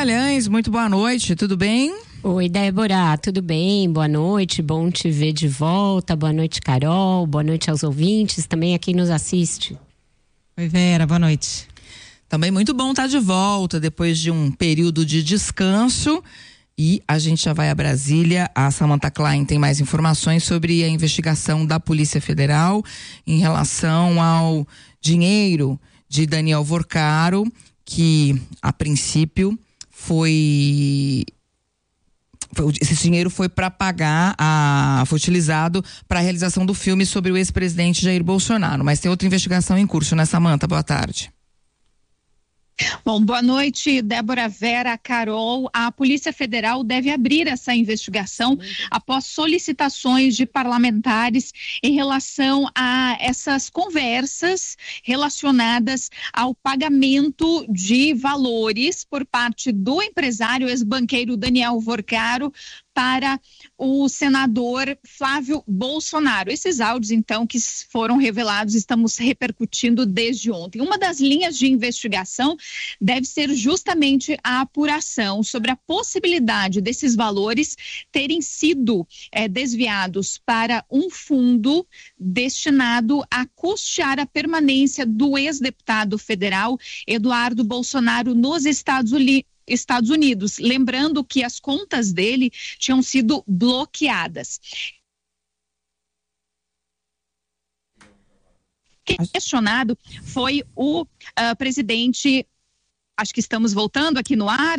Magalhães, muito boa noite, tudo bem? Oi, Débora, tudo bem? Boa noite, bom te ver de volta. Boa noite, Carol, boa noite aos ouvintes, também a quem nos assiste. Oi, Vera, boa noite. Também muito bom estar de volta depois de um período de descanso. E a gente já vai a Brasília. A Samantha Klein tem mais informações sobre a investigação da Polícia Federal em relação ao dinheiro de Daniel Vorcaro, que a princípio esse dinheiro foi para pagar, foi utilizado para a realização do filme sobre o ex-presidente Jair Bolsonaro. Mas tem outra investigação em curso, né, Samantha? Boa tarde. Bom, boa noite, Débora, Vera, Carol. A Polícia Federal deve abrir essa investigação após solicitações de parlamentares em relação a essas conversas relacionadas ao pagamento de valores por parte do empresário ex-banqueiro Daniel Vorcaro para o senador Flávio Bolsonaro. Esses áudios, então, que foram revelados, estamos repercutindo desde ontem. Uma das linhas de investigação deve ser justamente a apuração sobre a possibilidade desses valores terem sido desviados para um fundo destinado a custear a permanência do ex-deputado federal Eduardo Bolsonaro nos Estados Unidos, lembrando que as contas dele tinham sido bloqueadas. Questionado foi o presidente. Acho que estamos voltando aqui no ar,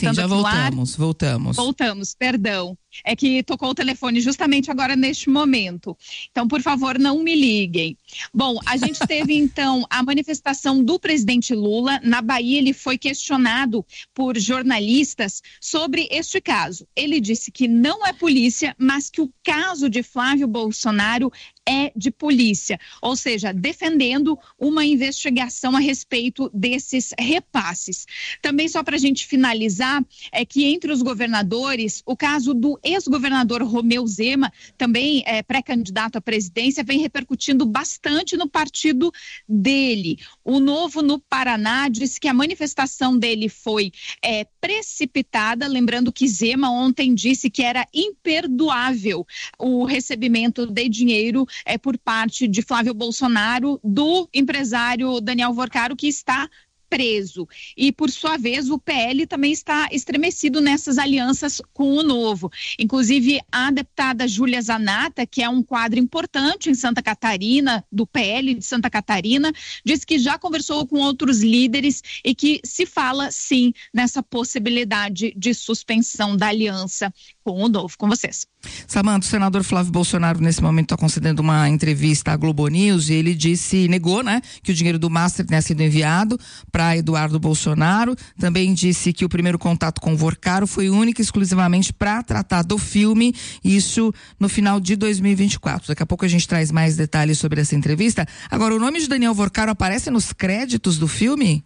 Voltamos, perdão. É que tocou o telefone justamente agora neste momento. Então, por favor, não me liguem. Bom, a gente teve então a manifestação do presidente Lula. Na Bahia, ele foi questionado por jornalistas sobre este caso. Ele disse que não é polícia, mas que o caso de Flávio Bolsonaro é de polícia, ou seja, defendendo uma investigação a respeito desses repasses. Também só para a gente finalizar, é que entre os governadores, o caso do ex-governador Romeu Zema, também pré-candidato à presidência, vem repercutindo bastante no partido dele. O Novo no Paraná disse que a manifestação dele foi precipitada, lembrando que Zema ontem disse que era imperdoável o recebimento de dinheiro por parte de Flávio Bolsonaro, do empresário Daniel Vorcaro, que está preso. E, por sua vez, o PL também está estremecido nessas alianças com o Novo. Inclusive, a deputada Júlia Zanata, que é um quadro importante em Santa Catarina, do PL de Santa Catarina, disse que já conversou com outros líderes e que se fala, sim, nessa possibilidade de suspensão da aliança com o Novo. Com vocês. Samantha, o senador Flávio Bolsonaro nesse momento está concedendo uma entrevista à Globo News e ele negou, né, que o dinheiro do Master tenha sido enviado para Eduardo Bolsonaro. Também disse que o primeiro contato com o Vorcaro foi único e exclusivamente para tratar do filme, isso no final de 2024. Daqui a pouco a gente traz mais detalhes sobre essa entrevista. Agora, o nome de Daniel Vorcaro aparece nos créditos do filme?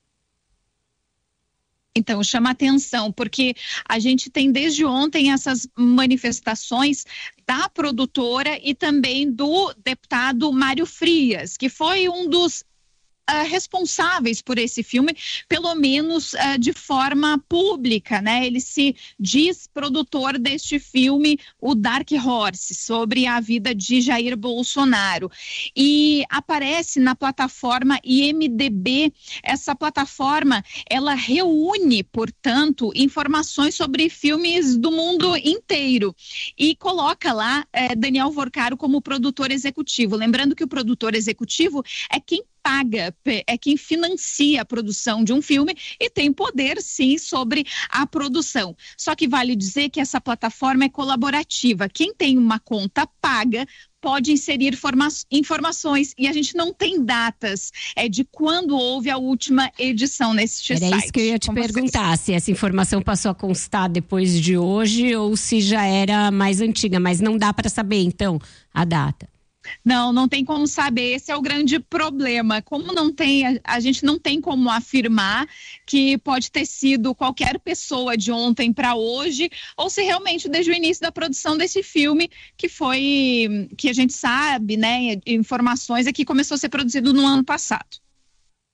Então, chama atenção, porque a gente tem desde ontem essas manifestações da produtora e também do deputado Mário Frias, que foi um dos responsáveis por esse filme, pelo menos de forma pública, né? Ele se diz produtor deste filme, o Dark Horse, sobre a vida de Jair Bolsonaro. E aparece na plataforma IMDb. Essa plataforma, ela reúne, portanto, informações sobre filmes do mundo inteiro e coloca lá Daniel Vorcaro como produtor executivo. Lembrando que o produtor executivo é quem paga, é quem financia a produção de um filme e tem poder, sim, sobre a produção. Só que vale dizer que essa plataforma é colaborativa. Quem tem uma conta paga pode inserir informações e a gente não tem datas de quando houve a última edição neste site. Era isso que eu ia te perguntar, se essa informação passou a constar depois de hoje ou se já era mais antiga, mas não dá para saber, então, a data. Não tem como saber, esse é o grande problema. Como não tem, a gente não tem como afirmar que pode ter sido qualquer pessoa de ontem para hoje, ou se realmente desde o início da produção desse filme, que a gente sabe, né, informações é que começou a ser produzido no ano passado.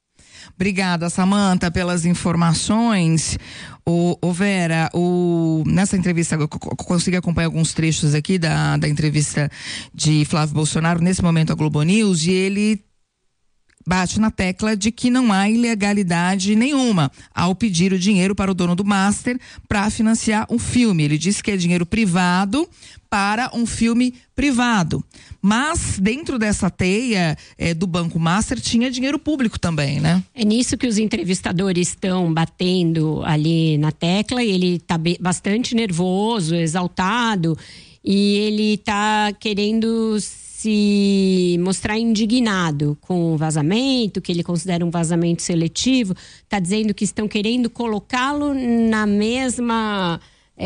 Obrigada, Samantha, pelas informações. Vera, nessa entrevista, eu consegui acompanhar alguns trechos aqui da entrevista de Flávio Bolsonaro, nesse momento a Globo News, e ele bate na tecla de que não há ilegalidade nenhuma ao pedir o dinheiro para o dono do Master para financiar um filme. Ele disse que é dinheiro privado para um filme privado. Mas dentro dessa teia do Banco Master tinha dinheiro público também, né? É nisso que os entrevistadores estão batendo ali na tecla, e ele está bastante nervoso, exaltado, e ele está querendo se mostrar indignado com o vazamento, que ele considera um vazamento seletivo, está dizendo que estão querendo colocá-lo na mesma...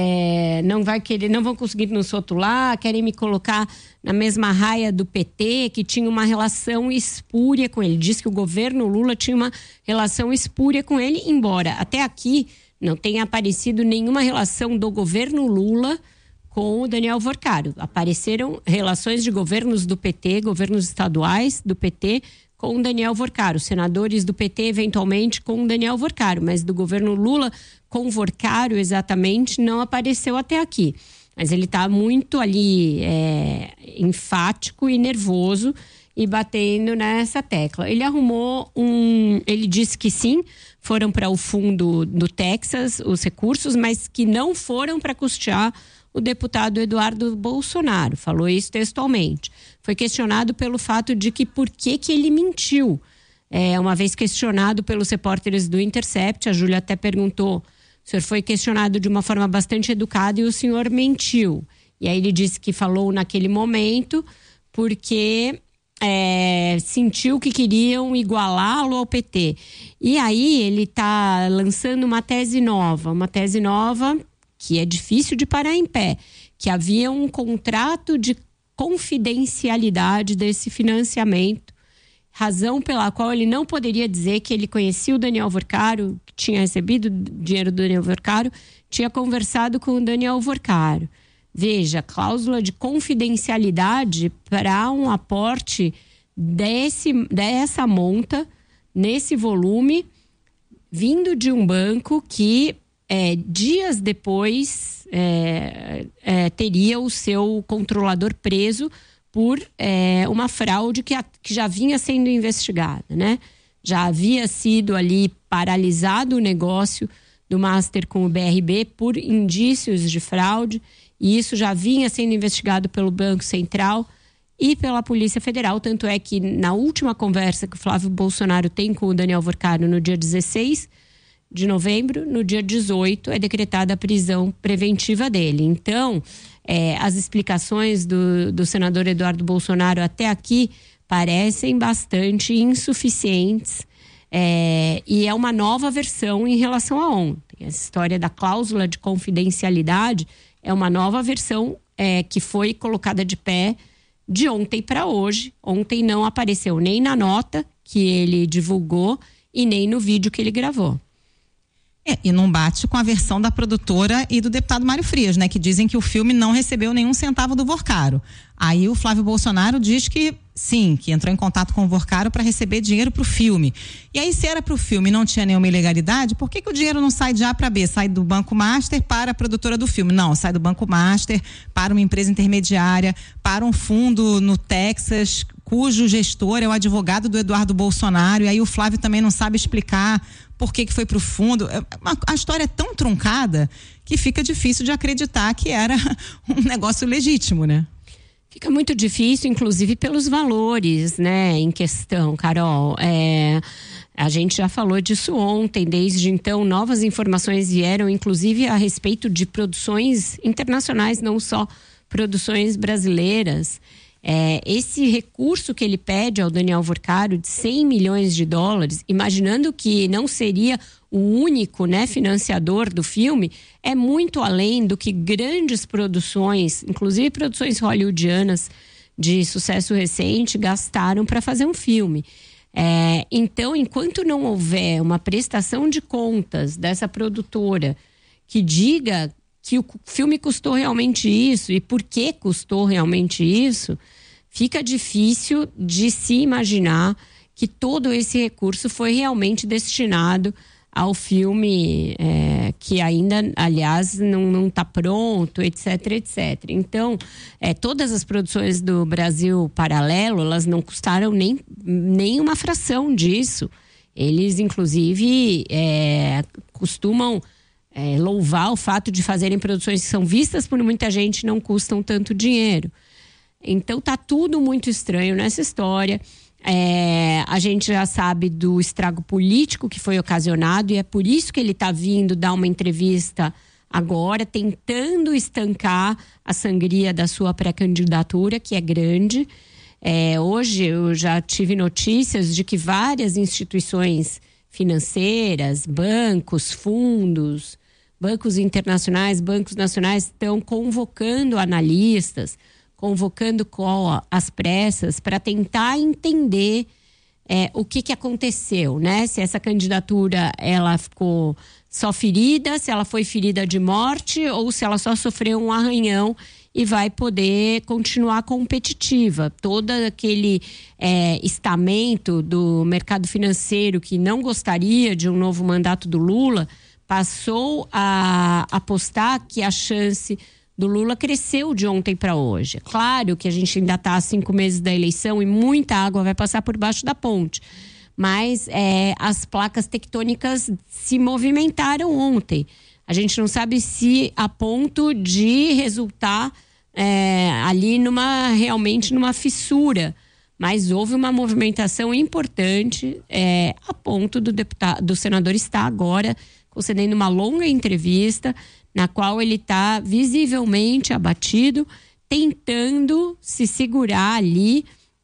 não vão conseguir nos rotular, querem me colocar na mesma raia do PT, que tinha uma relação espúria com ele. Diz que o governo Lula tinha uma relação espúria com ele, embora até aqui não tenha aparecido nenhuma relação do governo Lula com o Daniel Vorcaro. Apareceram relações de governos do PT, governos estaduais do PT, com o Daniel Vorcaro. Senadores do PT, eventualmente, com o Daniel Vorcaro. Mas do governo Lula, com o Vorcaro, exatamente, não apareceu até aqui. Mas ele está muito ali enfático e nervoso e batendo nessa tecla. Ele ele disse que sim, foram para o fundo do Texas os recursos, mas que não foram para custear o deputado Eduardo Bolsonaro. Falou isso textualmente. Foi questionado pelo fato de que por que ele mentiu. Uma vez questionado pelos repórteres do Intercept, a Júlia até perguntou: o senhor foi questionado de uma forma bastante educada e o senhor mentiu. E aí ele disse que falou naquele momento porque sentiu que queriam igualá-lo ao PT. E aí ele está lançando uma tese nova que é difícil de parar em pé, que havia um contrato de confidencialidade desse financiamento, razão pela qual ele não poderia dizer que ele conhecia o Daniel Vorcaro, que tinha recebido dinheiro do Daniel Vorcaro, tinha conversado com o Daniel Vorcaro. Veja, cláusula de confidencialidade para um aporte dessa monta, nesse volume, vindo de um banco que dias depois teria o seu controlador preso por uma fraude que já vinha sendo investigada, né? Já havia sido ali paralisado o negócio do Master com o BRB por indícios de fraude, e isso já vinha sendo investigado pelo Banco Central e pela Polícia Federal. Tanto é que na última conversa que o Flávio Bolsonaro tem com o Daniel Vorcaro no dia 16 de novembro, no dia 18 é decretada a prisão preventiva dele. Então, as explicações do senador Eduardo Bolsonaro até aqui parecem bastante insuficientes, e é uma nova versão em relação a ontem. Essa história da cláusula de confidencialidade é uma nova versão que foi colocada de pé de ontem para hoje. Ontem não apareceu nem na nota que ele divulgou e nem no vídeo que ele gravou. E não bate com a versão da produtora e do deputado Mário Frias, né? Que dizem que o filme não recebeu nenhum centavo do Vorcaro. Aí o Flávio Bolsonaro diz que sim, que entrou em contato com o Vorcaro para receber dinheiro para o filme. E aí, se era para o filme e não tinha nenhuma ilegalidade, por que o dinheiro não sai de A para B? Sai do Banco Master para a produtora do filme? Não, sai do Banco Master para uma empresa intermediária, para um fundo no Texas, cujo gestor é o advogado do Eduardo Bolsonaro. E aí o Flávio também não sabe explicar por que foi para o fundo. A história é tão truncada que fica difícil de acreditar que era um negócio legítimo, né? Fica muito difícil, inclusive pelos valores, né, em questão, Carol. A gente já falou disso ontem. Desde então, novas informações vieram, inclusive a respeito de produções internacionais, não só produções brasileiras. Esse recurso que ele pede ao Daniel Vorcaro de 100 milhões de dólares, imaginando que não seria o único, né, financiador do filme, é muito além do que grandes produções, inclusive produções hollywoodianas de sucesso recente, gastaram para fazer um filme. Então, enquanto não houver uma prestação de contas dessa produtora que diga que o filme custou realmente isso e por que custou realmente isso, fica difícil de se imaginar que todo esse recurso foi realmente destinado ao filme, que ainda, aliás, não está pronto, etc, etc. Então, todas as produções do Brasil Paralelo, elas não custaram nem uma fração disso. Eles, inclusive, costumam louvar o fato de fazerem produções que são vistas por muita gente e não custam tanto dinheiro. Então, tá tudo muito estranho nessa história. A gente já sabe do estrago político que foi ocasionado e é por isso que ele está vindo dar uma entrevista agora, tentando estancar a sangria da sua pré-candidatura, que é grande. Hoje eu já tive notícias de que várias instituições financeiras, bancos, fundos, bancos internacionais, bancos nacionais estão convocando analistas, convocando às pressas para tentar entender o que aconteceu, né? Se essa candidatura ela ficou só ferida, se ela foi ferida de morte ou se ela só sofreu um arranhão e vai poder continuar competitiva. Todo aquele estamento do mercado financeiro que não gostaria de um novo mandato do Lula passou a apostar que a chance do Lula cresceu de ontem para hoje. Claro que a gente ainda está a 5 meses da eleição e muita água vai passar por baixo da ponte. Mas as placas tectônicas se movimentaram ontem. A gente não sabe se a ponto de resultar ali realmente numa fissura. Mas houve uma movimentação importante a ponto do senador estar agora concedendo uma longa entrevista na qual ele está visivelmente abatido, tentando se segurar ali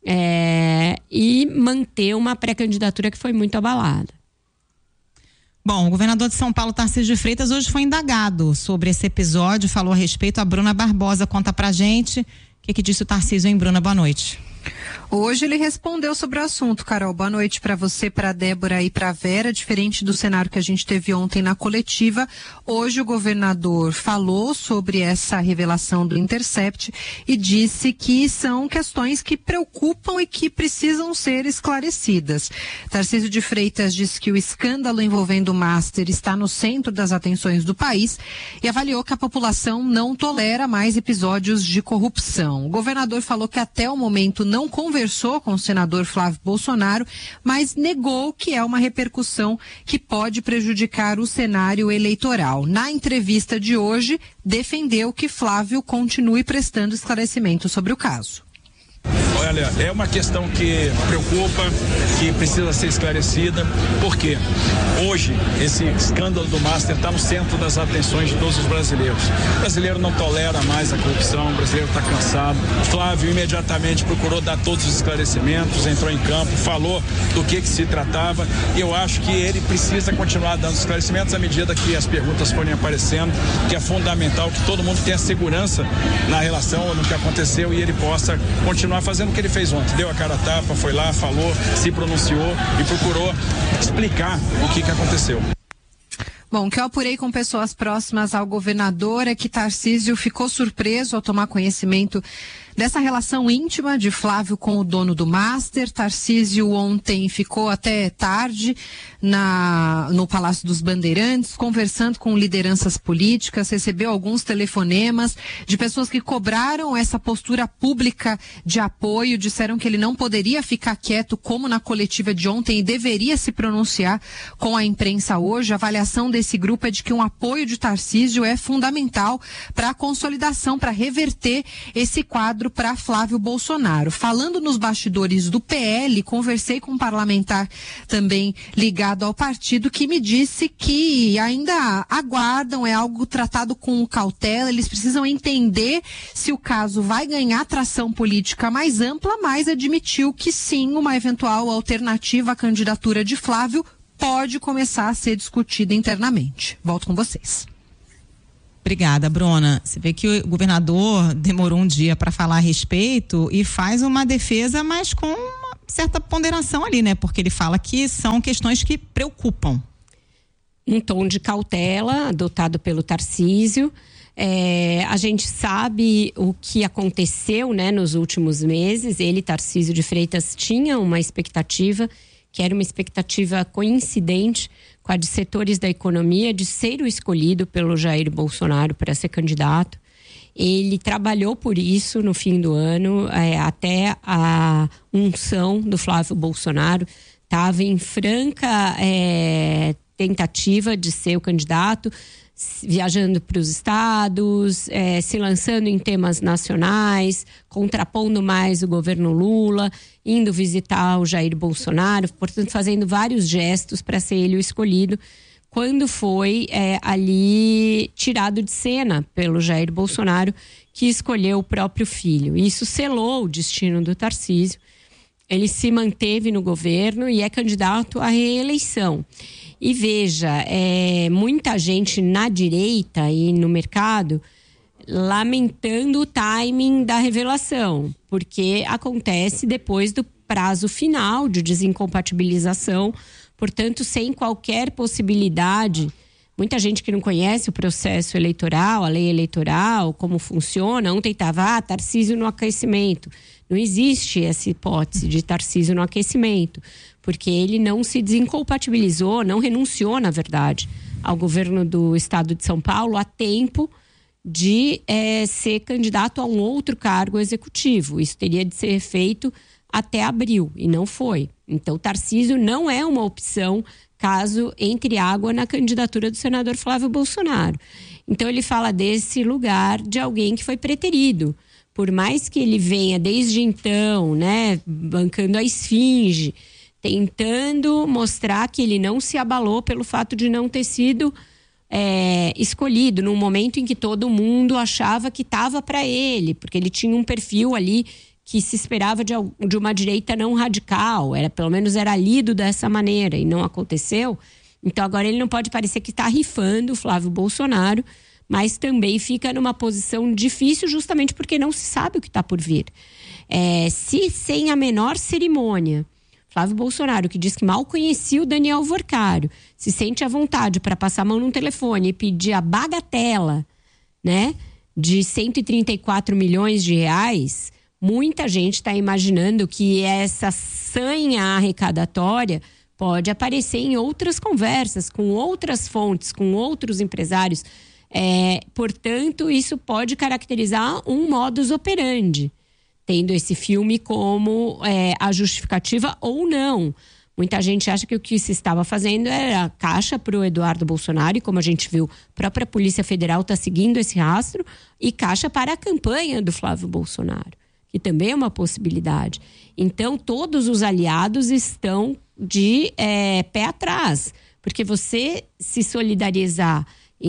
e manter uma pré-candidatura que foi muito abalada. Bom, o governador de São Paulo, Tarcísio de Freitas, hoje foi indagado sobre esse episódio, falou a respeito. A Bruna Barbosa conta pra gente o que disse o Tarcísio, hein, Bruna? Boa noite. Hoje ele respondeu sobre o assunto, Carol. Boa noite para você, para a Débora e para a Vera. Diferente do cenário que a gente teve ontem na coletiva, hoje o governador falou sobre essa revelação do Intercept e disse que são questões que preocupam e que precisam ser esclarecidas. Tarcísio de Freitas disse que o escândalo envolvendo o Master está no centro das atenções do país e avaliou que a população não tolera mais episódios de corrupção. O governador falou que até o momento não conversou com o senador Flávio Bolsonaro, mas negou que é uma repercussão que pode prejudicar o cenário eleitoral. Na entrevista de hoje, defendeu que Flávio continue prestando esclarecimento sobre o caso. Olha, é uma questão que preocupa, que precisa ser esclarecida, porque hoje esse escândalo do Master está no centro das atenções de todos os brasileiros. O brasileiro não tolera mais a corrupção, o brasileiro está cansado. O Flávio imediatamente procurou dar todos os esclarecimentos, entrou em campo, falou do que se tratava, e eu acho que ele precisa continuar dando esclarecimentos à medida que as perguntas forem aparecendo, que é fundamental que todo mundo tenha segurança na relação, no que aconteceu, e ele possa continuar fazendo o que ele fez ontem. Deu a cara a tapa, foi lá, falou, se pronunciou e procurou explicar o que aconteceu. Bom, o que eu apurei com pessoas próximas ao governador é que Tarcísio ficou surpreso ao tomar conhecimento dessa relação íntima de Flávio com o dono do Master. Tarcísio ontem ficou até tarde no Palácio dos Bandeirantes, conversando com lideranças políticas, recebeu alguns telefonemas de pessoas que cobraram essa postura pública de apoio, disseram que ele não poderia ficar quieto como na coletiva de ontem e deveria se pronunciar com a imprensa hoje. A avaliação desse grupo é de que um apoio de Tarcísio é fundamental para a consolidação, para reverter esse quadro para Flávio Bolsonaro. Falando nos bastidores do PL, conversei com um parlamentar também ligado ao partido que me disse que ainda aguardam, é algo tratado com cautela, eles precisam entender se o caso vai ganhar tração política mais ampla, mas admitiu que sim, uma eventual alternativa à candidatura de Flávio pode começar a ser discutida internamente. Volto com vocês. Obrigada, Bruna. Você vê que o governador demorou um dia para falar a respeito e faz uma defesa, mas com uma certa ponderação ali, né? Porque ele fala que são questões que preocupam. Um tom de cautela adotado pelo Tarcísio. A gente sabe o que aconteceu, né, nos últimos meses. Ele, Tarcísio de Freitas, tinha uma expectativa, que era uma expectativa coincidente com a de setores da economia, de ser o escolhido pelo Jair Bolsonaro para ser candidato. Ele trabalhou por isso no fim do ano, até a unção do Flávio Bolsonaro. Estava em franca tentativa de ser o candidato, viajando para os estados, se lançando em temas nacionais, contrapondo mais o governo Lula, indo visitar o Jair Bolsonaro, portanto fazendo vários gestos para ser ele o escolhido, quando foi ali tirado de cena pelo Jair Bolsonaro, que escolheu o próprio filho. Isso selou o destino do Tarcísio. Ele se manteve no governo e é candidato à reeleição. E veja, muita gente na direita e no mercado lamentando o timing da revelação, porque acontece depois do prazo final de desincompatibilização, portanto, sem qualquer possibilidade. Muita gente que não conhece o processo eleitoral, a lei eleitoral, como funciona, ontem estava, Tarcísio no aquecimento. Não existe essa hipótese de Tarcísio no aquecimento, porque ele não se desincompatibilizou, não renunciou, na verdade, ao governo do estado de São Paulo a tempo de ser candidato a um outro cargo executivo. Isso teria de ser feito até abril, e não foi. Então, Tarcísio não é uma opção caso entre água na candidatura do senador Flávio Bolsonaro. Então, ele fala desse lugar de alguém que foi preterido. Por mais que ele venha desde então, né, bancando a esfinge, tentando mostrar que ele não se abalou pelo fato de não ter sido escolhido num momento em que todo mundo achava que estava para ele, porque ele tinha um perfil ali que se esperava de uma direita não radical, pelo menos era lido dessa maneira, e não aconteceu. Então agora ele não pode parecer que está rifando o Flávio Bolsonaro, mas também fica numa posição difícil justamente porque não se sabe o que está por vir. Se sem a menor cerimônia, Flávio Bolsonaro, que diz que mal conhecia o Daniel Worcário, se sente à vontade para passar a mão num telefone e pedir a bagatela, né, de 134 milhões de reais, muita gente está imaginando que essa sanha arrecadatória pode aparecer em outras conversas, com outras fontes, com outros empresários. Portanto, isso pode caracterizar um modus operandi, tendo esse filme como a justificativa ou não. Muita gente acha que o que se estava fazendo era caixa para o Eduardo Bolsonaro, e como a gente viu, a própria Polícia Federal está seguindo esse rastro, e caixa para a campanha do Flávio Bolsonaro, que também é uma possibilidade. Então, todos os aliados estão de pé atrás, porque você se solidarizar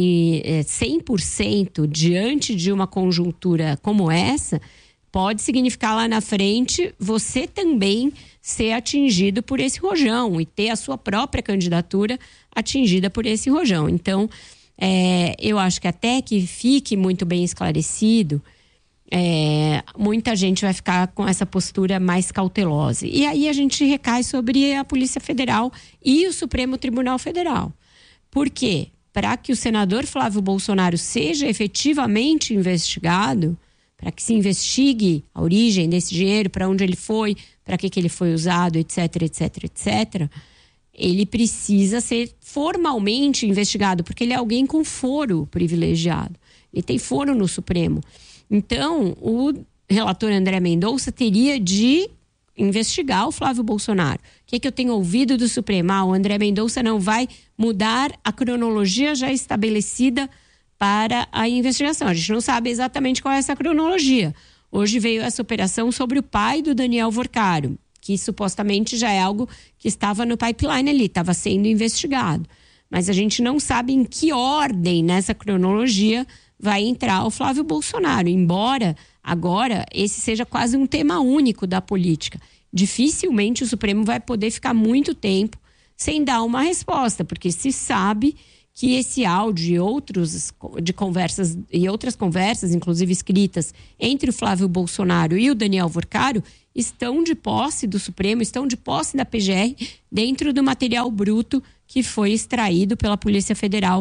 100% diante de uma conjuntura como essa, pode significar lá na frente você também ser atingido por esse rojão e ter a sua própria candidatura atingida por esse rojão. Então, eu acho que até que fique muito bem esclarecido, muita gente vai ficar com essa postura mais cautelosa. E aí a gente recai sobre a Polícia Federal e o Supremo Tribunal Federal. Por quê? Para que o senador Flávio Bolsonaro seja efetivamente investigado, para que se investigue a origem desse dinheiro, para onde ele foi, para que ele foi usado, etc, etc, etc, ele precisa ser formalmente investigado, porque ele é alguém com foro privilegiado. Ele tem foro no Supremo. Então, o relator André Mendonça teria de investigar o Flávio Bolsonaro. O que eu tenho ouvido do Supremo? O André Mendonça não vai mudar a cronologia já estabelecida para a investigação. A gente não sabe exatamente qual é essa cronologia. Hoje veio essa operação sobre o pai do Daniel Worcário, que supostamente já é algo que estava no pipeline ali, estava sendo investigado. Mas a gente não sabe em que ordem nessa cronologia vai entrar o Flávio Bolsonaro, embora agora esse seja quase um tema único da política. Dificilmente o Supremo vai poder ficar muito tempo sem dar uma resposta, porque se sabe que esse áudio de conversas e outras conversas, inclusive escritas, entre o Flávio Bolsonaro e o Daniel Worcário, estão de posse do Supremo, estão de posse da PGR, dentro do material bruto que foi extraído pela Polícia Federal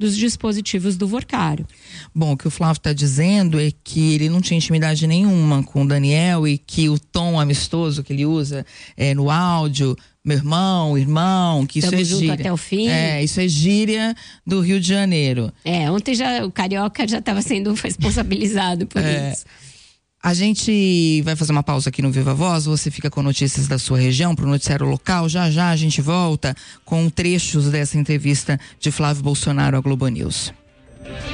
dos dispositivos do Vorcaro. Bom, o que o Flávio está dizendo é que ele não tinha intimidade nenhuma com o Daniel e que o tom amistoso que ele usa no áudio, meu irmão, que Tamo isso é junto gíria. até o fim. Isso é gíria do Rio de Janeiro. Ontem o Carioca já estava sendo responsabilizado por isso. A gente vai fazer uma pausa aqui no Viva Voz, você fica com notícias da sua região, para o noticiário local. Já a gente volta com trechos dessa entrevista de Flávio Bolsonaro à Globo News.